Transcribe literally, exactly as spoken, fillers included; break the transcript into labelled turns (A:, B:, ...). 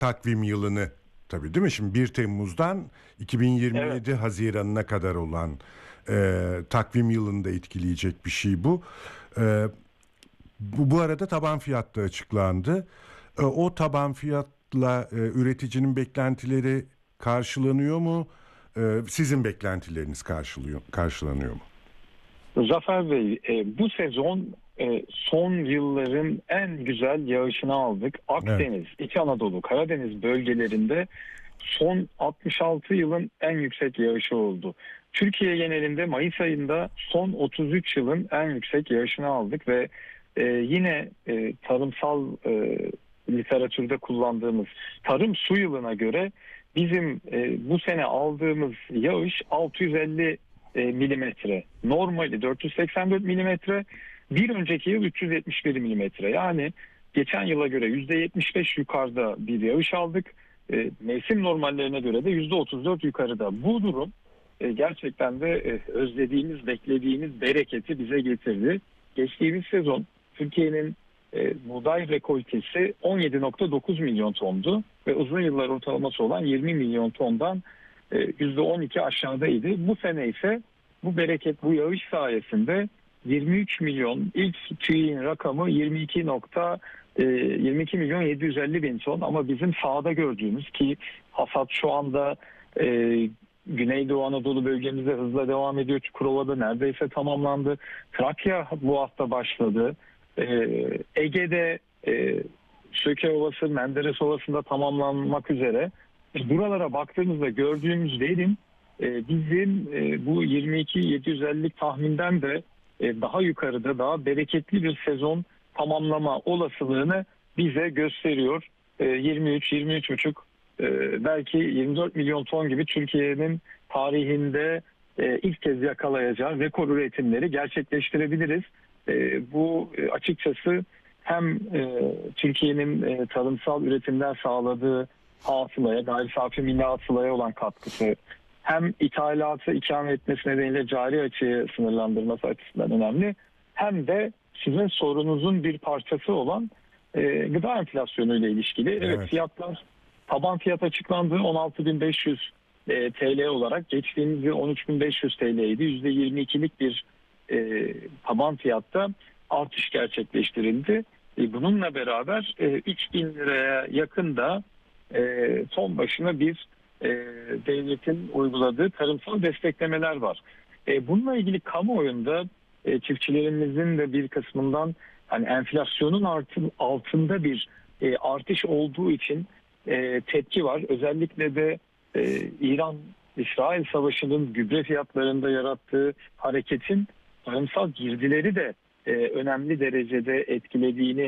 A: takvim yılını, tabii değil mi? Şimdi bir Temmuz'dan iki bin yirmi yedi
B: Evet.
A: Haziran'ına kadar olan e, takvim yılını da etkileyecek bir şey bu. E, bu, bu arada taban fiyat da açıklandı. E, o taban fiyatla e, üreticinin beklentileri karşılanıyor mu? E, sizin beklentileriniz karşılıyor, karşılanıyor mu?
B: Zafer Bey, e, bu sezon e, son yılların en güzel yağışını aldık.
A: Evet.
B: Akdeniz, İç Anadolu, Karadeniz bölgelerinde son altmış altı yılın en yüksek yağışı oldu. Türkiye genelinde Mayıs ayında son otuz üç yılın en yüksek yağışını aldık ve e, yine e, tarımsal e, literatürde kullandığımız tarım su yılına göre bizim e, bu sene aldığımız yağış altı yüz elli e, milimetre. Normali dört yüz seksen dört milimetre. Bir önceki yıl üç yüz yetmiş bir milimetre. Yani geçen yıla göre yüzde yetmiş beş yukarıda bir yağış aldık. E, mevsim normallerine göre de yüzde otuz dört yukarıda. Bu durum e, gerçekten de e, özlediğimiz, beklediğimiz bereketi bize getirdi. Geçtiğimiz sezon Türkiye'nin e, buğday rekoltesi on yedi nokta dokuz milyon tondu ve uzun yıllar ortalaması olan yirmi milyon tondan e, yüzde on iki aşağıdaydı. Bu sene ise bu bereket, bu yağış sayesinde yirmi üç milyon, ilk TÜİ'nin rakamı yirmi iki nokta yirmi iki milyon yedi yüz elli bin ton, ama bizim sahada gördüğümüz ki hasat şu anda e, Güneydoğu Anadolu bölgemizde hızla devam ediyor. Çukurova'da neredeyse tamamlandı. Trakya bu hafta başladı. E, Ege'de e, Söke Ovası, Menderes Ovası'nda tamamlanmak üzere. E, buralara baktığımızda gördüğümüz verim e, bizim e, bu yirmi iki bin yedi yüz elli tahminden de e, daha yukarıda, daha bereketli bir sezon tamamlama olasılığını bize gösteriyor. E, yirmi üç yirmi üç buçuk e, belki yirmi dört milyon ton gibi Türkiye'nin tarihinde e, ilk kez yakalayacağı rekor üretimleri gerçekleştirebiliriz. E, bu e, açıkçası hem e, Türkiye'nin e, tarımsal üretimden sağladığı hasılaya, gayri safi milli hasılaya olan katkısı, hem ithalatı ikame etmesi nedeniyle cari açığı sınırlandırması açısından önemli, hem de sizin sorunuzun bir parçası olan e, gıda enflasyonu ile ilişkili. Evet,
A: Evet.
B: fiyatlar, taban fiyat açıklandığı on altı bin beş yüz e, T L olarak geçtiğimiz yıl on üç bin beş yüz T L'ydi. yüzde yirmi ikilik bir e, taban fiyatta artış gerçekleştirildi. E, bununla beraber e, üç bin liraya yakın da e, ton başına bir e, devletin uyguladığı tarımsal desteklemeler var. E, bununla ilgili kamuoyunda e, çiftçilerimizin de bir kısmından hani enflasyonun artın, altında bir e, artış olduğu için e, tepki var. Özellikle de e, İran-İsrail savaşının gübre fiyatlarında yarattığı hareketin tarımsal girdileri de e, önemli derecede etkilediğini